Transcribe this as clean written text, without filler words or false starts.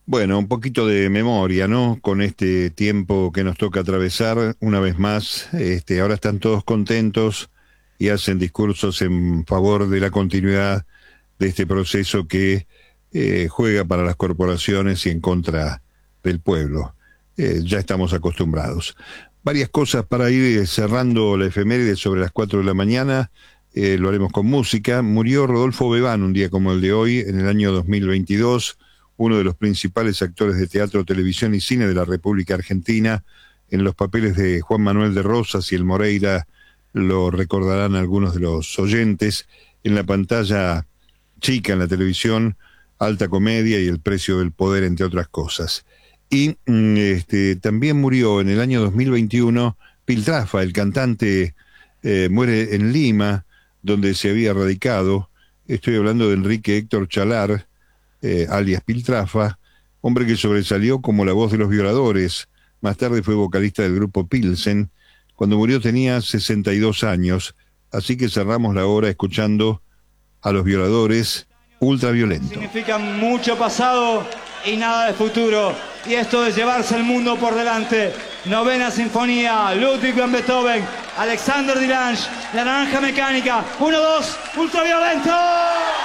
Bueno, un poquito de memoria, ¿no? Con este tiempo que nos toca atravesar, una vez más, ahora están todos contentos y hacen discursos en favor de la continuidad de este proceso que juega para las corporaciones y en contra del pueblo. Ya estamos acostumbrados. Varias cosas para ir cerrando la efeméride sobre las 4 de la mañana. Lo haremos con música. Murió Rodolfo Bebán un día como el de hoy, en el año 2022, uno de los principales actores de teatro, televisión y cine de la República Argentina. En los papeles de Juan Manuel de Rosas y el Moreira lo recordarán algunos de los oyentes. En la pantalla chica, en la televisión, Alta Comedia y El Precio del Poder, entre otras cosas. Y también murió en el año 2021 Piltrafa, el cantante, muere en Lima, donde se había radicado. Estoy hablando de Enrique Héctor Chalar, alias Piltrafa, hombre que sobresalió como la voz de Los Violadores. Más tarde fue vocalista del grupo Pilsen. Cuando murió tenía 62 años, así que cerramos la hora escuchando a Los Violadores, Ultraviolento. Significa mucho pasado y nada de futuro. Y esto de llevarse el mundo por delante. Novena Sinfonía, Ludwig van Beethoven, Alexander Delange, La Naranja Mecánica. 1, 2, Ultraviolento.